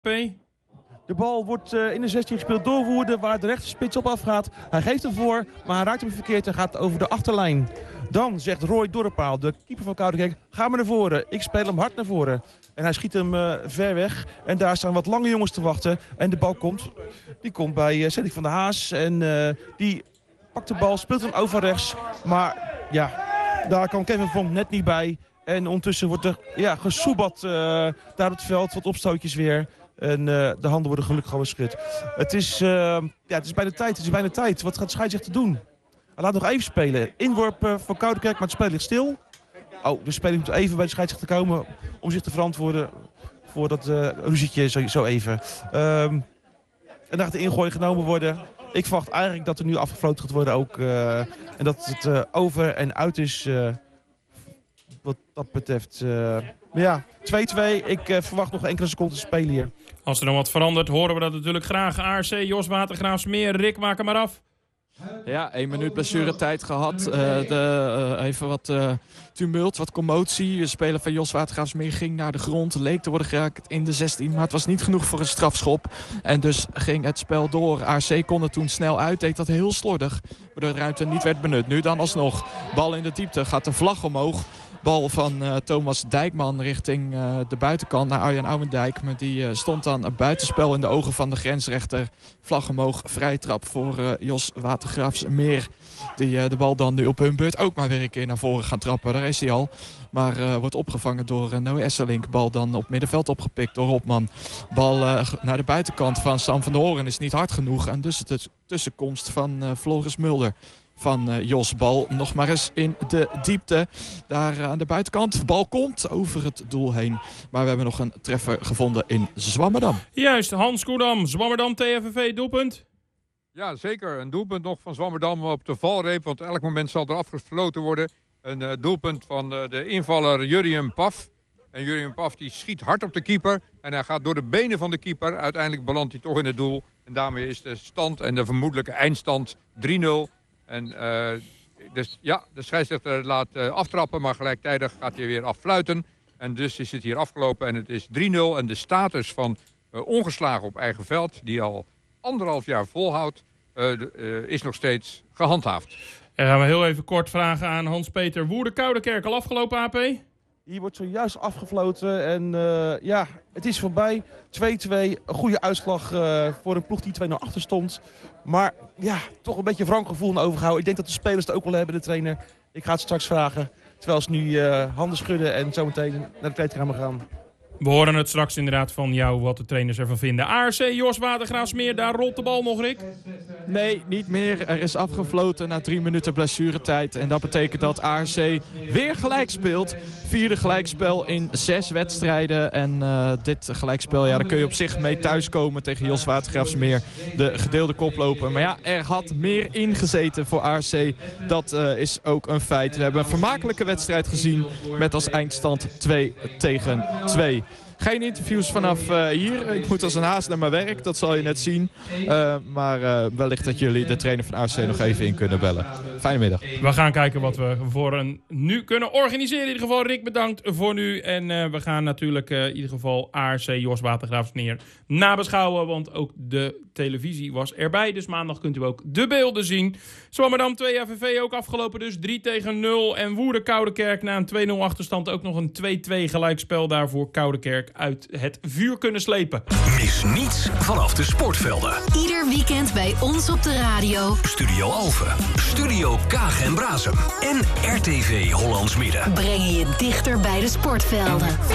De bal wordt in de 16 gespeeld door Woerden, waar de rechterspits op afgaat. Hij geeft hem voor, maar hij raakt hem verkeerd en gaat over de achterlijn. Dan zegt Roy Dorrepaal, de keeper van Koudekerk, ga maar naar voren. Ik speel hem hard naar voren. En hij schiet hem ver weg. En daar staan wat lange jongens te wachten. En de bal komt bij Cedric van der Haas. En die pakt de bal, speelt hem over rechts. Maar ja, daar kan Kevin Vonk net niet bij. En ondertussen wordt er gesoebat daar op het veld. Wat opstootjes weer. En de handen worden gelukkig al geschud. Het is bijna tijd. Wat gaat de scheidsrechter doen? Hij laat nog even spelen. Inworp van Koudekerk, maar het spel ligt stil. Oh, de speler moet even bij de scheidsrechter komen om zich te verantwoorden voor dat ruzietje zo even. En dan gaat de ingooi genomen worden. Ik verwacht eigenlijk dat er nu afgefloten gaat worden ook. En dat het over en uit is wat dat betreft. Maar ja, 2-2. Ik verwacht nog enkele seconden te spelen hier. Als er dan wat verandert, horen we dat natuurlijk graag. ARC, Jos Watergraafsmeer, Rick, maak hem maar af. Ja, 1 minuut blessuretijd gehad. Even wat tumult, wat commotie. De speler van Jos Watergraafsmeer ging naar de grond. Leek te worden geraakt in de 16, maar het was niet genoeg voor een strafschop. En dus ging het spel door. ARC kon er toen snel uit, deed dat heel slordig. Waardoor de ruimte niet werd benut. Nu dan alsnog. Bal in de diepte, gaat de vlag omhoog. Bal van Thomas Dijkman richting de buitenkant naar Arjan Ouwendijk. Maar die stond dan buitenspel in de ogen van de grensrechter. Vlag omhoog, vrije trap voor Jos Watergraafsmeer. Die de bal dan nu op hun beurt ook maar weer een keer naar voren gaan trappen. Daar is hij al. Maar wordt opgevangen door Noe Esselink. Bal dan op middenveld opgepikt door Hopman. Bal naar de buitenkant van Sam van der Hoorn is niet hard genoeg. En dus de tussenkomst van Floris Mulder. Van Jos. Bal nog maar eens in de diepte. Daar aan de buitenkant. Bal komt over het doel heen. Maar we hebben nog een treffer gevonden in Zwammerdam. Juist, Hans Koedam. Zwammerdam, TFFV, doelpunt. Ja, zeker. Een doelpunt nog van Zwammerdam op de valreep. Want elk moment zal er afgefloten worden. Een doelpunt van de invaller Jurjen Paf. En Jurjen Paf die schiet hard op de keeper. En hij gaat door de benen van de keeper. Uiteindelijk belandt hij toch in het doel. En daarmee is de stand en de vermoedelijke eindstand 3-0. En dus ja, de scheidsrechter laat aftrappen, maar gelijktijdig gaat hij weer affluiten. En dus is het hier afgelopen en het is 3-0. En de status van ongeslagen op eigen veld, die al 1,5 jaar volhoudt, is nog steeds gehandhaafd. En gaan we heel even kort vragen aan Hans-Peter Woerden. Koudekerk al afgelopen, AP? Hier wordt zojuist afgefloten en het is voorbij. 2-2, een goede uitslag voor een ploeg die 2-0 achter stond. Maar ja, toch een beetje wrang gevoel naar overgehouden. Ik denk dat de spelers het ook wel hebben, de trainer. Ik ga het straks vragen, terwijl ze nu handen schudden en zometeen naar de kleedkamer gaan. We horen het straks inderdaad van jou wat de trainers ervan vinden. ARC, Jos Watergraafsmeer, daar rolt de bal nog, Rick? Nee, niet meer. Er is afgefloten na 3 minuten blessuretijd. En dat betekent dat ARC weer gelijk speelt. 4e gelijkspel in 6 wedstrijden. En dit gelijkspel, ja, daar kun je op zich mee thuiskomen tegen Jos Watergraafsmeer. De gedeelde koploper. Maar ja, er had meer ingezeten voor ARC. Dat is ook een feit. We hebben een vermakelijke wedstrijd gezien met als eindstand 2-2. Geen interviews vanaf hier. Ik moet als een haast naar mijn werk, dat zal je net zien. Maar wellicht dat jullie de trainer van ARC nog even in kunnen bellen. Fijne middag. We gaan kijken wat we voor nu kunnen organiseren. In ieder geval, Rick, bedankt voor nu. En we gaan natuurlijk in ieder geval ARC Jos Watergraafsmeer nabeschouwen. Want ook de televisie was erbij. Dus maandag kunt u ook de beelden zien. Zwammerdam 2 FVV ook afgelopen, dus 3-0. En Woerden Koudekerk na een 2-0 achterstand ook nog een 2-2 gelijkspel daarvoor Koudekerk uit het vuur kunnen slepen. Mis niets vanaf de sportvelden. Ieder weekend bij ons op de radio. Studio Alphen, Studio Kaag en Brasem en RTV Hollands Midden. Brengen je dichter bij de sportvelden.